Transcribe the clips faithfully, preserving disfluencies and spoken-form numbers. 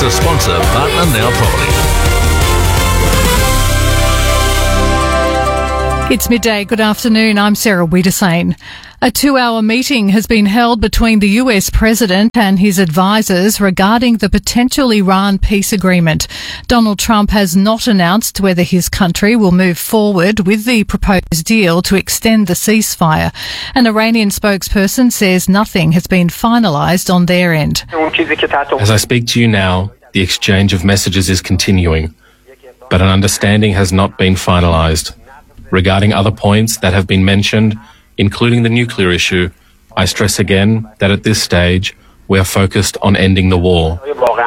to sponsor Partner Now Property. It's midday. Good afternoon. I'm Sarah Wiedersane. A two-hour meeting has been held between the U S President and his advisers regarding the potential Iran peace agreement. Donald Trump has not announced whether his country will move forward with the proposed deal to extend the ceasefire. An Iranian spokesperson says nothing has been finalised on their end. As I speak to you now, the exchange of messages is continuing, but an understanding has not been finalised. Regarding other points that have been mentioned, including the nuclear issue, I stress again that at this stage, we are focused on ending the war.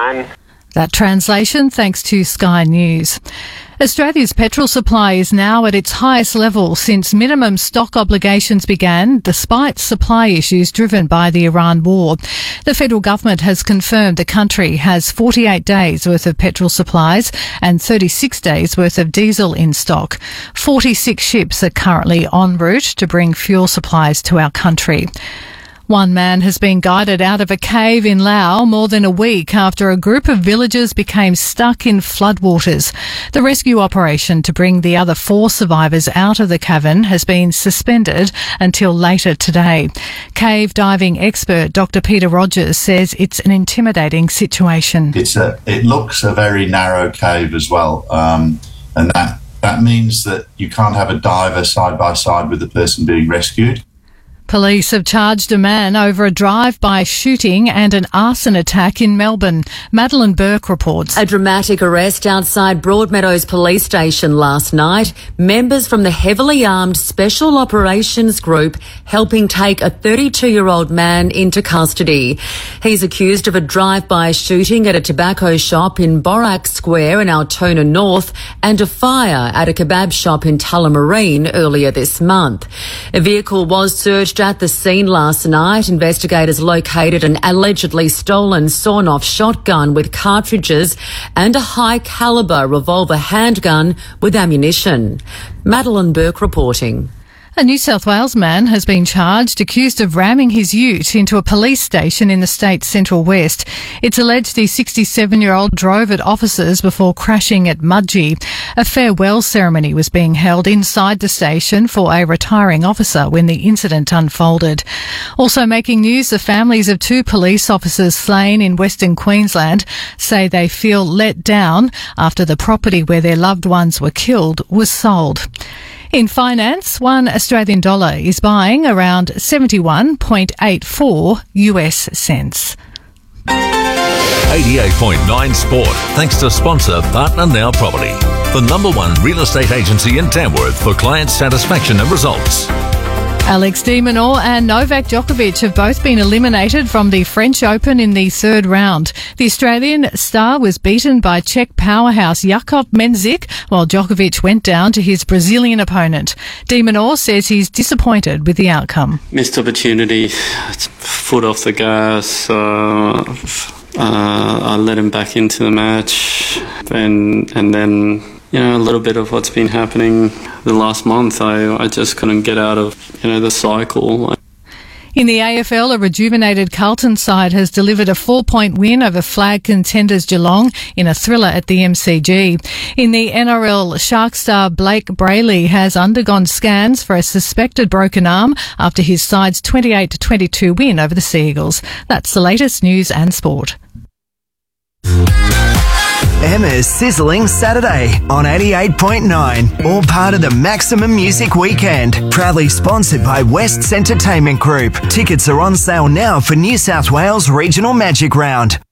That translation thanks to Sky News. Australia's petrol supply is now at its highest level since minimum stock obligations began, despite supply issues driven by the Iran war. The federal government has confirmed the country has forty-eight days worth of petrol supplies and thirty-six days worth of diesel in stock. forty-six ships are currently en route to bring fuel supplies to our country. One man has been guided out of a cave in Laos more than a week after a group of villagers became stuck in floodwaters. The rescue operation to bring the other four survivors out of the cavern has been suspended until later today. Cave diving expert Doctor Peter Rogers says it's an intimidating situation. It's a, it looks a very narrow cave as well, um, and that, that means that you can't have a diver side by side with the person being rescued. Police have charged a man over a drive-by shooting and an arson attack in Melbourne. Madeline Burke reports. A dramatic arrest outside Broadmeadows Police Station last night. Members from the heavily armed Special Operations Group helping take a thirty-two-year-old man into custody. He's accused of a drive-by shooting at a tobacco shop in Borac Square in Altona North and a fire at a kebab shop in Tullamarine earlier this month. A vehicle was searched at the scene last night. Investigators located an allegedly stolen sawn-off shotgun with cartridges and a high-caliber revolver handgun with ammunition. Madeline Burke reporting. A New South Wales man has been charged, accused of ramming his ute into a police station in the state's Central West. It's alleged the sixty-seven-year-old drove at officers before crashing at Mudgee. A farewell ceremony was being held inside the station for a retiring officer when the incident unfolded. Also making news, the families of two police officers slain in Western Queensland say they feel let down after the property where their loved ones were killed was sold. In finance, one Australian dollar is buying around seventy-one point eight four U S cents. eighty-eight point nine Sport, thanks to sponsor Partner Now Property, the number one real estate agency in Tamworth for client satisfaction and results. Alex de Minaur and Novak Djokovic have both been eliminated from the French Open in the third round. The Australian star was beaten by Czech powerhouse Jakub Mensik, while Djokovic went down to his Brazilian opponent. De Minaur says he's disappointed with the outcome. Missed opportunity, foot off the gas. Uh, uh, I let him back into the match, and and then, you know, a little bit of what's been happening the last month. I, I just couldn't get out of, you know, the cycle. In the A F L, a rejuvenated Carlton side has delivered a four-point win over flag contenders Geelong in a thriller at the M C G. In the N R L, Shark star Blake Brayley has undergone scans for a suspected broken arm after his side's twenty-eight to twenty-two win over the Sea Eagles. That's the latest news and sport. Emma's Sizzling Saturday on eighty-eight point nine, all part of the Maximum Music Weekend. Proudly sponsored by West's Entertainment Group. Tickets are on sale now for New South Wales Regional Magic Round.